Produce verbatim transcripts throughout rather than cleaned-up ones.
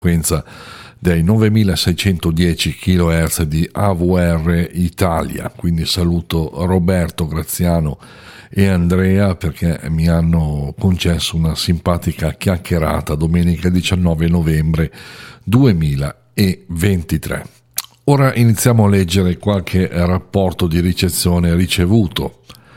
frequenza dei novemilaseicentodieci chilohertz di A V R Italia. Quindi saluto Roberto, Graziano e Andrea perché mi hanno concesso una simpatica chiacchierata domenica diciannove novembre duemilaventitré. Ora iniziamo a leggere qualche rapporto di ricezione ricevuto.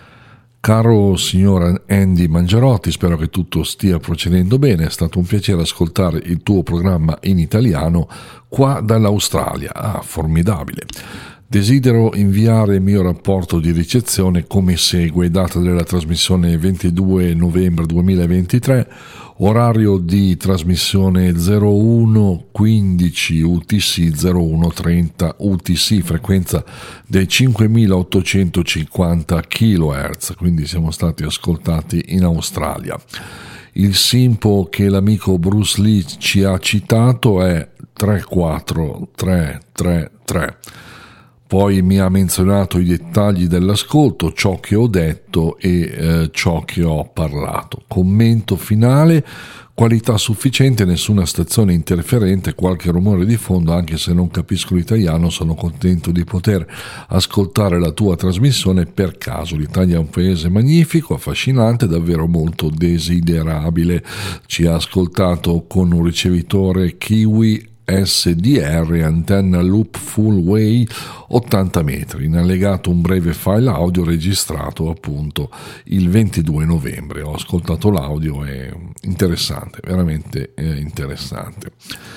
Caro signor Andy Mangiarotti, spero che tutto stia procedendo bene, è stato un piacere ascoltare il tuo programma in italiano qua dall'Australia. Ah, formidabile. Desidero inviare il mio rapporto di ricezione come segue: data della trasmissione ventidue novembre duemilaventitré, orario di trasmissione zero uno quindici U T C, zero uno trenta U T C, frequenza dei cinquemilaottocentocinquanta chilohertz, quindi siamo stati ascoltati in Australia. Il simpo che l'amico Bruce Lee ci ha citato è tre quattro tre tre tre. Poi mi ha menzionato i dettagli dell'ascolto, ciò che ho detto e eh, ciò che ho parlato. Commento finale: qualità sufficiente, nessuna stazione interferente, qualche rumore di fondo, anche se non capisco l'italiano, sono contento di poter ascoltare la tua trasmissione per caso. L'Italia è un paese magnifico, affascinante, davvero molto desiderabile. Ci ha ascoltato con un ricevitore Kiwi S D R, antenna loop full way ottanta metri, in allegato un breve file audio registrato appunto il ventidue novembre. Ho ascoltato l'audio, è interessante, veramente interessante.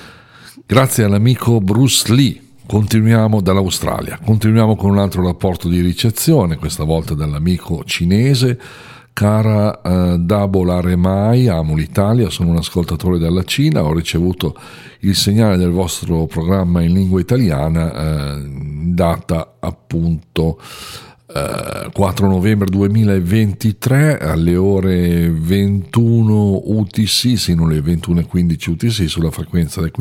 Grazie all'amico Bruce Lee. Continuiamo dall'Australia, continuiamo con un altro rapporto di ricezione, questa volta dall'amico cinese. Cara uh, Double R M I, amo l'Italia, sono un ascoltatore dalla Cina, ho ricevuto il segnale del vostro programma in lingua italiana, uh, data appunto uh, quattro novembre duemilaventitré alle ore ventuno U T C, sino alle ventuno e quindici U T C, sulla frequenza del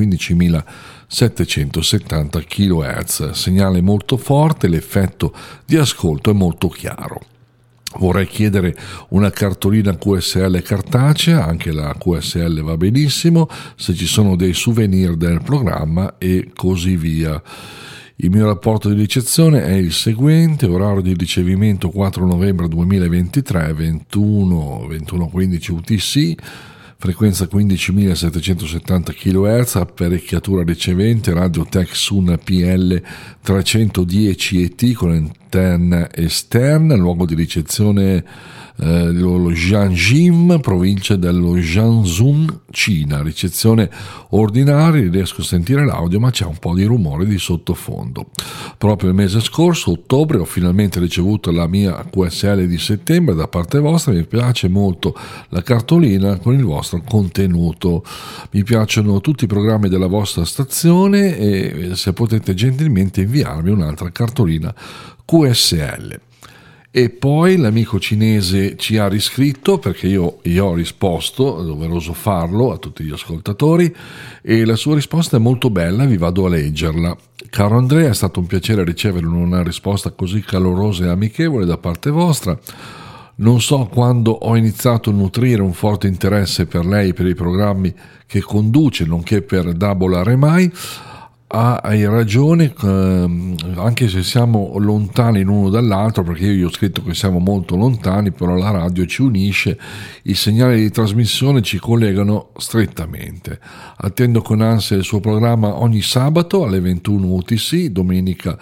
quindicimilasettecentosettanta chilohertz, segnale molto forte, l'effetto di ascolto è molto chiaro. Vorrei chiedere una cartolina Q S L cartacea, anche la Q S L va benissimo, se ci sono dei souvenir del programma e così via. Il mio rapporto di ricezione è il seguente: orario di ricevimento quattro novembre duemilaventitré, ventuno quindici U T C, frequenza quindicimilasettecentosettanta chilohertz, apparecchiatura ricevente Radiotech Sun P L trecentodieci E T con antenna esterna, luogo di ricezione eh, lo Jiangxi, provincia dello Jiangsu, Cina, ricezione ordinaria, riesco a sentire l'audio ma c'è un po' di rumore di sottofondo. Proprio il mese scorso, ottobre, ho finalmente ricevuto la mia Q S L di settembre da parte vostra, mi piace molto la cartolina con il vostro contenuto, mi piacciono tutti i programmi della vostra stazione e se potete gentilmente inviarmi un'altra cartolina Q S L. E poi l'amico cinese ci ha riscritto, perché io gli ho risposto, è doveroso farlo a tutti gli ascoltatori, e la sua risposta è molto bella, vi vado a leggerla. Caro Andrea, è stato un piacere ricevere una risposta così calorosa e amichevole da parte vostra. Non so quando ho iniziato a nutrire un forte interesse per lei, per i programmi che conduce, nonché per Double R M I. Ah, hai ragione, eh, anche se siamo lontani l'uno dall'altro, perché io gli ho scritto che siamo molto lontani, però la radio ci unisce, i segnali di trasmissione ci collegano strettamente. Attendo con ansia il suo programma ogni sabato alle ventuno U T C, domenica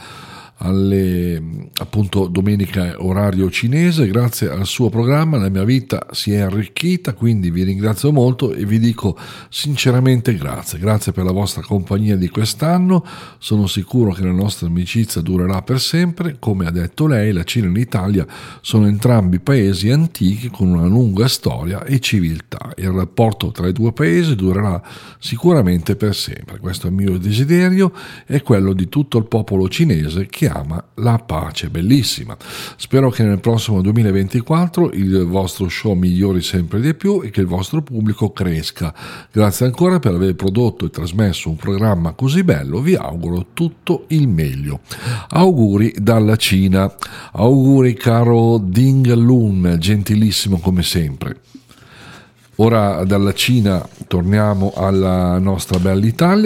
alle appunto domenica orario cinese. Grazie al suo programma la mia vita si è arricchita, quindi vi ringrazio molto e vi dico sinceramente grazie grazie per la vostra compagnia di quest'anno. Sono sicuro che la nostra amicizia durerà per sempre. Come ha detto lei, la Cina e l'Italia sono entrambi paesi antichi con una lunga storia e civiltà. Il rapporto tra i due paesi durerà sicuramente per sempre. Questo è il mio desiderio e quello di tutto il popolo cinese che ama la pace. Bellissima. Spero che nel prossimo duemilaventiquattro il vostro show migliori sempre di più e che il vostro pubblico cresca. Grazie ancora per aver prodotto e trasmesso un programma così bello. Vi auguro tutto il meglio. Auguri dalla Cina. Auguri caro Ding Lun, gentilissimo come sempre. Ora dalla Cina torniamo alla nostra bella Italia.